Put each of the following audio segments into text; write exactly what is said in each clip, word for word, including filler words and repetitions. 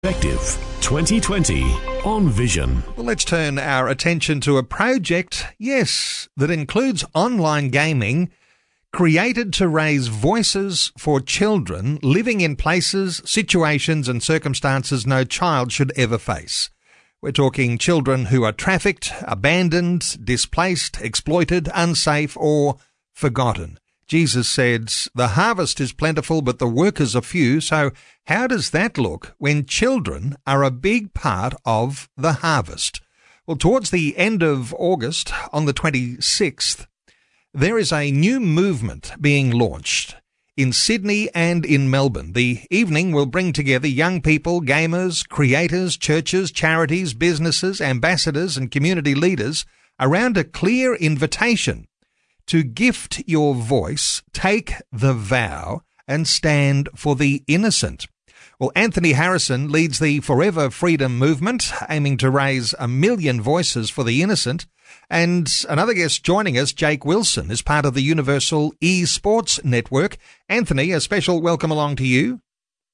Perspective twenty twenty on Vision. Well, let's turn our attention to a project, yes, that includes online gaming, created to raise voices for children living in places, situations and circumstances no child should ever face. We're talking children who are trafficked, abandoned, displaced, exploited, unsafe or forgotten. Jesus said, "The harvest is plentiful, but the workers are few." So how does that look when children are a big part of the harvest? Well, towards the end of August, on the twenty-sixth, there is a new movement being launched in Sydney and in Melbourne. The evening will bring together young people, gamers, creators, churches, charities, businesses, ambassadors and community leaders around a clear invitation to gift your voice, take the vow, and stand for the innocent. Well, Anthony Harrison leads the Forever Freedom movement, aiming to raise a million voices for the innocent. And another guest joining us, Jake Wilson, is part of the Universal eSports Network. Anthony, a special welcome along to you.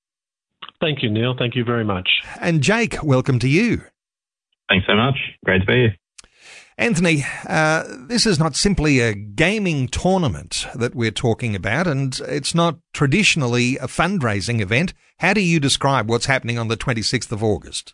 Thank you, Neil. Thank you very much. And Jake, welcome to you. Thanks so much. Great to be here. Anthony, uh, this is not simply a gaming tournament that we're talking about, and it's not traditionally a fundraising event. How do you describe what's happening on the twenty-sixth of August?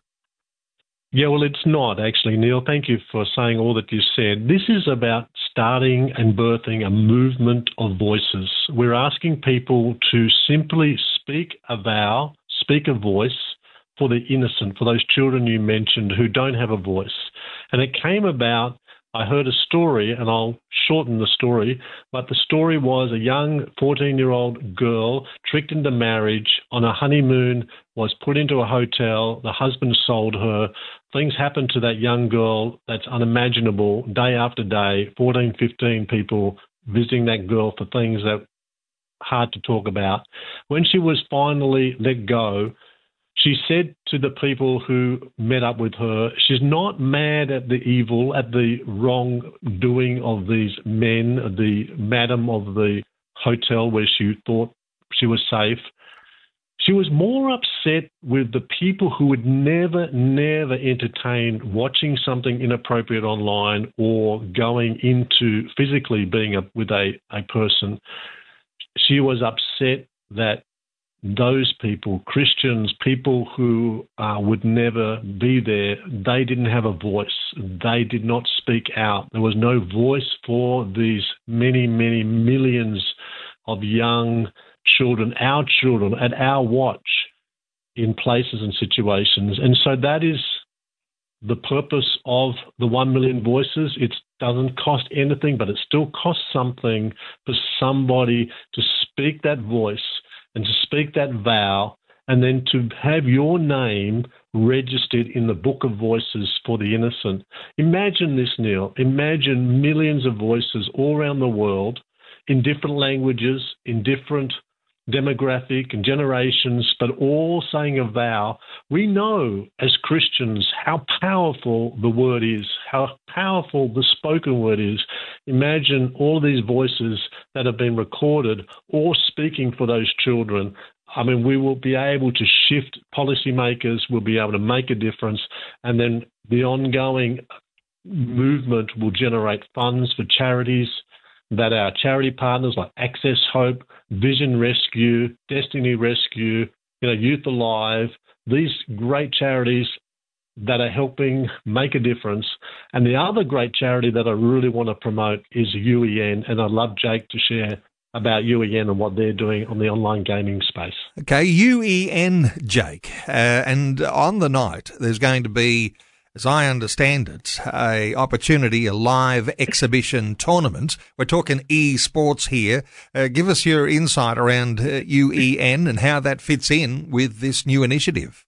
Yeah, well, it's not actually, Neil. Thank you for saying all that you said. This is about starting and birthing a movement of voices. We're asking people to simply speak a vow, speak a voice for the innocent, for those children you mentioned who don't have a voice. And it came about, I heard a story, and I'll shorten the story, but the story was a young fourteen-year-old girl tricked into marriage on a honeymoon, was put into a hotel, the husband sold her. Things happened to that young girl that's unimaginable, day after day, fourteen, fifteen people visiting that girl for things that are hard to talk about. When she was finally let go, she said to the people who met up with her, she's not mad at the evil, at the wrongdoing of these men, the madam of the hotel where she thought she was safe. She was more upset with the people who would never, never entertain watching something inappropriate online or going into physically being a, with a, a person. She was upset that those people, Christians, people who uh, would never be there, they didn't have a voice. They did not speak out. There was no voice for these many, many millions of young children, our children, at our watch in places and situations. And so that is the purpose of the one million voices. It doesn't cost anything, but it still costs something for somebody to speak that voice and to speak that vow, and then to have your name registered in the book of voices for the innocent. Imagine this, Neil. Imagine millions of voices all around the world in different languages, in different demographic and generations, but all saying a vow. We know as Christians how powerful the word is, how powerful the spoken word is. Imagine all these voices that have been recorded, all speaking for those children. I mean, we will be able to shift policymakers, we'll be able to make a difference, and then the ongoing movement will generate funds for charities that our charity partners like Access Hope, Vision Rescue, Destiny Rescue, you know, Youth Alive, these great charities that are helping make a difference. And the other great charity that I really want to promote is U E N, and I'd love Jake to share about U E N and what they're doing on the online gaming space. Okay, U E N, Jake. Uh, and on the night, there's going to be, as I understand it, a opportunity, a live exhibition tournament. We're talking eSports here. Uh, give us your insight around uh, U E N and how that fits in with this new initiative.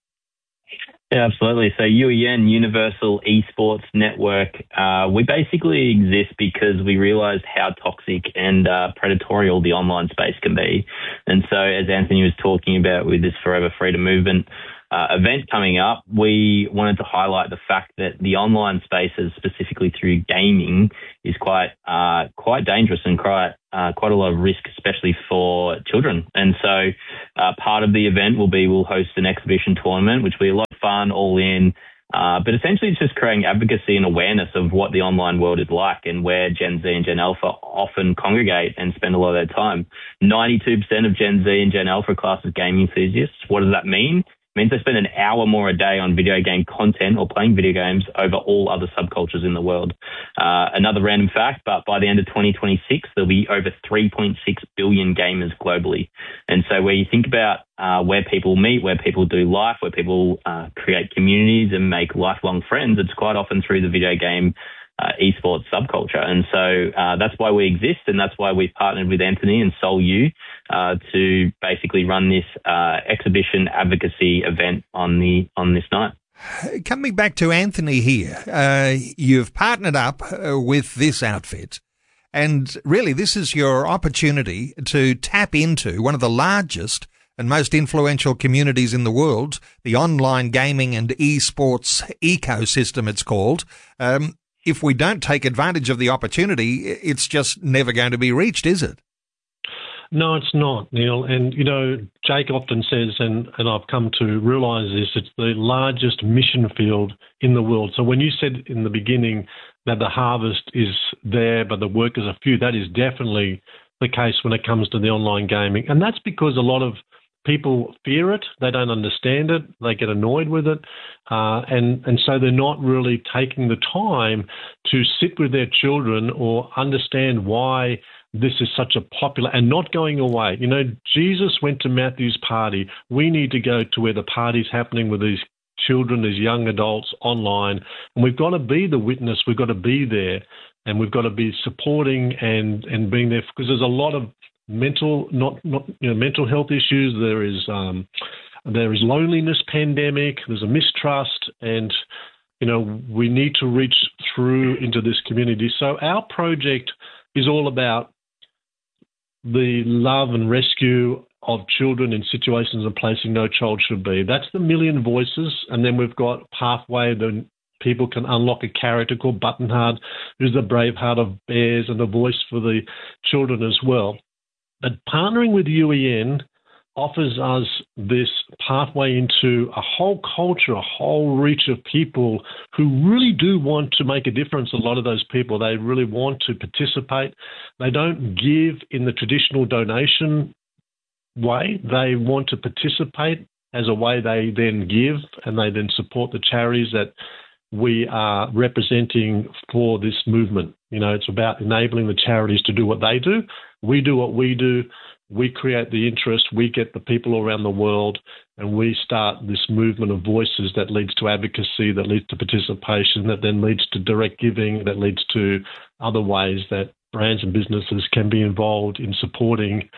Yeah, absolutely. So U E N, Universal eSports Network, uh, we basically exist because we realised how toxic and uh, predatory the online space can be. And so as Anthony was talking about with this Forever Freedom movement, uh, event coming up, we wanted to highlight the fact that the online spaces, specifically through gaming, is quite uh, quite dangerous and quite uh, quite a lot of risk, especially for children. And so uh, part of the event will be we'll host an exhibition tournament, which will be a lot of fun, all in. Uh, but essentially it's just creating advocacy and awareness of what the online world is like and where Gen Z and Gen Alpha often congregate and spend a lot of their time. ninety-two percent of Gen Z and Gen Alpha class is gaming enthusiasts. What does that mean? It means they spend an hour more a day on video game content or playing video games over all other subcultures in the world. Uh, another random fact, but by the end of twenty twenty-six, there'll be over three point six billion gamers globally. And so where you think about uh, where people meet, where people do life, where people uh, create communities and make lifelong friends, it's quite often through the video game Uh, esports subculture. And so uh, that's why we exist, and that's why we've partnered with Anthony and Soul U uh, to basically run this uh, exhibition advocacy event on the on this night. Coming back to Anthony here, uh, you've partnered up uh, with this outfit, and really this is your opportunity to tap into one of the largest and most influential communities in the world, the online gaming and esports ecosystem, it's called. Um, If we don't take advantage of the opportunity, it's just never going to be reached, is it? No, it's not, Neil. And, you know, Jake often says, and, and I've come to realise this, it's the largest mission field in the world. So when you said in the beginning that the harvest is there, but the workers are few, that is definitely the case when it comes to the online gaming. And that's because a lot of people fear it, they don't understand it, they get annoyed with it, uh, and, and so they're not really taking the time to sit with their children or understand why this is such a popular and not going away. You know, Jesus went to Matthew's party. We need to go to where the party's happening with these children, these young adults online, and we've got to be the witness, we've got to be there, and we've got to be supporting and, and being there, because there's a lot of mental, not not you know, mental health issues. There is um, there is loneliness pandemic. There's a mistrust, and you know we need to reach through into this community. So our project is all about the love and rescue of children in situations and places no child should be. That's the Million Voices, and then we've got Pathway. The people can unlock a character called Buttonheart, who's the Braveheart of bears and a voice for the children as well. But partnering with U E N offers us this pathway into a whole culture, a whole reach of people who really do want to make a difference. A lot of those people, they really want to participate. They don't give in the traditional donation way. They want to participate as a way they then give, and they then support the charities that we are representing for this movement. You know, it's about enabling the charities to do what they do. We do what we do. We create the interest. We get the people around the world, and we start this movement of voices that leads to advocacy, that leads to participation, that then leads to direct giving, that leads to other ways that brands and businesses can be involved in supporting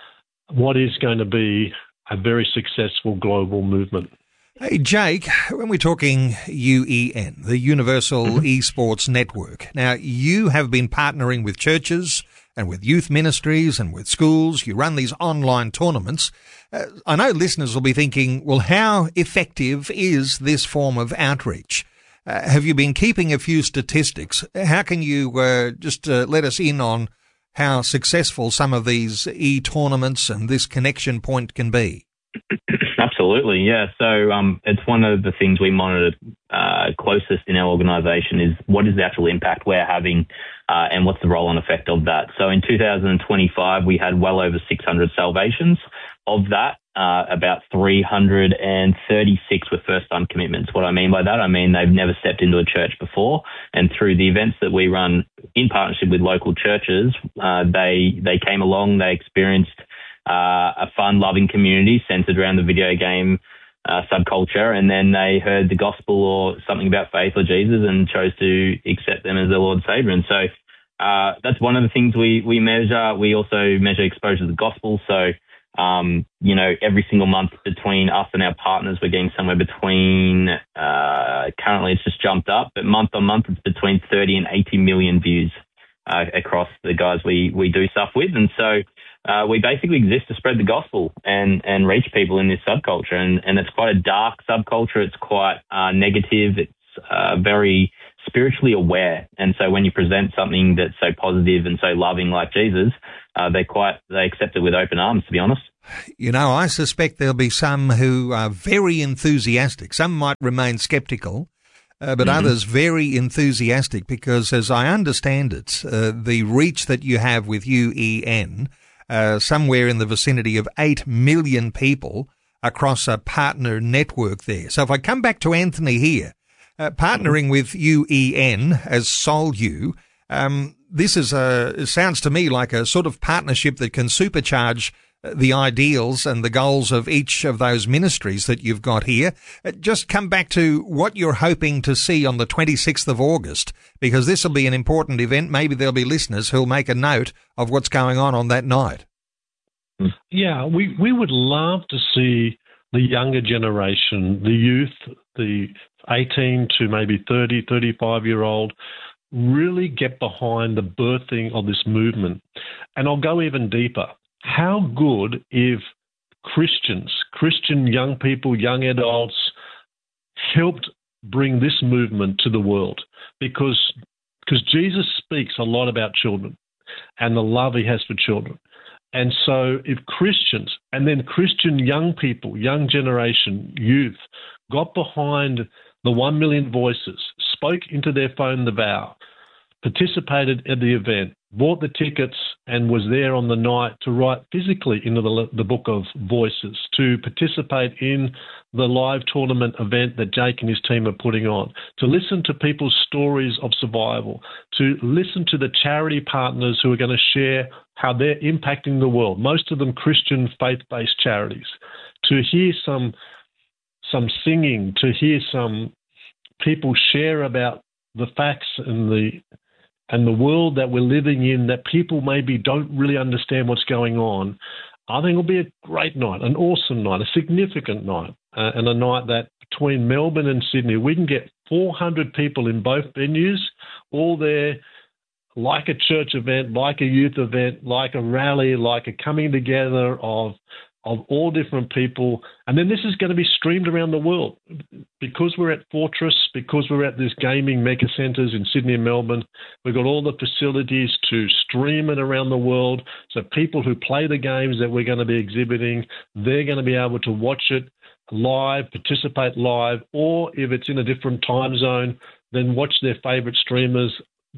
what is going to be a very successful global movement. Hey, Jake, when we're talking U E N, the Universal mm-hmm. Esports Network, now you have been partnering with churches and with youth ministries and with schools. You run these online tournaments. Uh, I know listeners will be thinking, well, how effective is this form of outreach? Uh, have you been keeping a few statistics? How can you uh, just uh, let us in on how successful some of these e-tournaments and this connection point can be? Absolutely, yeah. So um, it's one of the things we monitor uh, closest in our organisation is what is the actual impact we're having uh, and what's the roll-on effect of that. So in two thousand twenty-five, we had well over six hundred salvations. Of that, uh, about three hundred thirty-six were first-time commitments. What I mean by that, I mean they've never stepped into a church before, and through the events that we run in partnership with local churches, uh, they they came along, they experienced Uh, a fun, loving community centered around the video game uh, subculture, and then they heard the gospel or something about faith or Jesus and chose to accept them as their Lord and Savior. And so uh, that's one of the things we we measure. We also measure exposure to the gospel. So, um, you know, every single month between us and our partners, we're getting somewhere between, uh, currently it's just jumped up, but month on month, it's between thirty and eighty million views uh, across the guys we, we do stuff with. And so Uh, we basically exist to spread the gospel and, and reach people in this subculture. And, and it's quite a dark subculture. It's quite uh, negative. It's uh, very spiritually aware. And so when you present something that's so positive and so loving like Jesus, uh, they quite they accept it with open arms, to be honest. You know, I suspect there'll be some who are very enthusiastic. Some might remain sceptical, uh, but mm-hmm. others very enthusiastic because, as I understand it, uh, the reach that you have with U E N, uh, somewhere in the vicinity of eight million people across a partner network there. So if I come back to Anthony here, uh, partnering with U E N as SolU, um, this is a, it sounds to me like a sort of partnership that can supercharge the ideals and the goals of each of those ministries that you've got here. Just come back to what you're hoping to see on the twenty-sixth of August, because this will be an important event. Maybe there'll be listeners who'll make a note of what's going on on that night. Yeah, we, we would love to see the younger generation, the youth, the eighteen to maybe thirty, thirty-five-year-old, really get behind the birthing of this movement. And I'll go even deeper. How good if Christians, Christian young people, young adults, helped bring this movement to the world? Because, because Jesus speaks a lot about children and the love he has for children. And so if Christians, and then Christian young people, young generation, youth, got behind the one million voices, spoke into their phone the vow, participated at the event, bought the tickets and was there on the night to write physically into the, the book of voices, to participate in the live tournament event that Jake and his team are putting on, to listen to people's stories of survival, to listen to the charity partners who are going to share how they're impacting the world, most of them Christian faith-based charities, to hear some, some singing, to hear some people share about the facts and the and the world that we're living in, that people maybe don't really understand what's going on. I think it'll be a great night, an awesome night, a significant night, uh, and a night that between Melbourne and Sydney, we can get four hundred people in both venues, all there, like a church event, like a youth event, like a rally, like a coming together of of all different people. And then this is going to be streamed around the world. Because we're at Fortress, because we're at these gaming mega centres in Sydney and Melbourne, we've got all the facilities to stream it around the world. So people who play the games that we're going to be exhibiting, they're going to be able to watch it live, participate live, or if it's in a different time zone, then watch their favourite streamers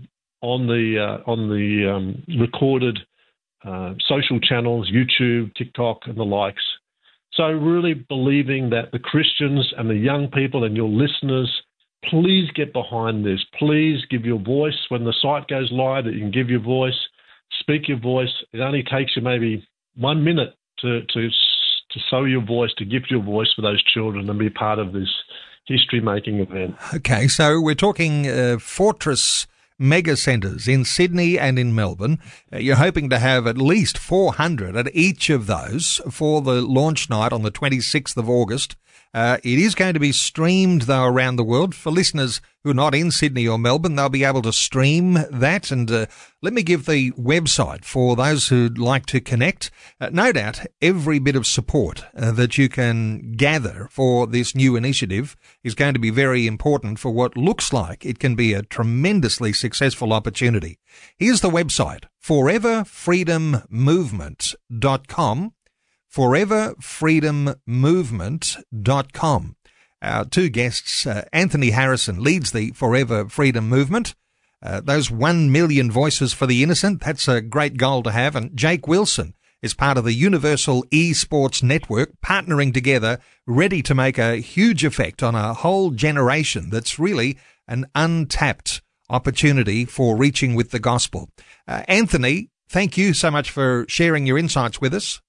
on the uh, on the um, recorded Uh, social channels, YouTube, TikTok, and the likes. So really believing that the Christians and the young people and your listeners, please get behind this. Please give your voice. When the site goes live, that you can give your voice, speak your voice. It only takes you maybe one minute to, to, to sow your voice, to give your voice for those children and be part of this history-making event. Okay, so we're talking uh, Fortress mega centres in Sydney and in Melbourne. Uh, you're hoping to have at least four hundred at each of those for the launch night on the twenty-sixth of August. Uh, it is going to be streamed, though, around the world. For listeners who are not in Sydney or Melbourne, they'll be able to stream that. And uh, let me give the website for those who'd like to connect. Uh, no doubt, every bit of support uh, that you can gather for this new initiative is going to be very important for what looks like it can be a tremendously successful opportunity. Here's the website, forever freedom movement dot com. forever freedom movement dot com. Our two guests, uh, Anthony Harrison leads the Forever Freedom Movement. Uh, those one million voices for the innocent, that's a great goal to have. And Jake Wilson is part of the Universal Esports Network, partnering together, ready to make a huge effect on a whole generation that's really an untapped opportunity for reaching with the gospel. Uh, Anthony, thank you so much for sharing your insights with us.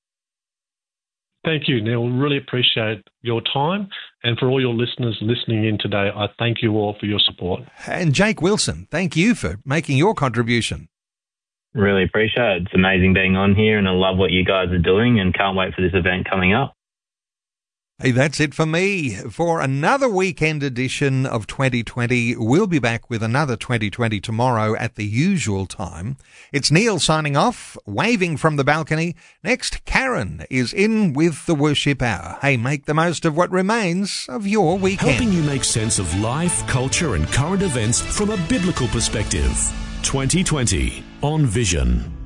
Thank you, Neil. Really appreciate your time. And for all your listeners listening in today, I thank you all for your support. And Jake Wilson, thank you for making your contribution. Really appreciate it. It's amazing being on here, and I love what you guys are doing and can't wait for this event coming up. Hey, that's it for me for another weekend edition of twenty twenty. We'll be back with another twenty twenty tomorrow at the usual time. It's Neil signing off, waving from the balcony. Next, Karen is in with the Worship Hour. Hey, make the most of what remains of your weekend. Helping you make sense of life, culture and current events from a biblical perspective. twenty twenty on Vision.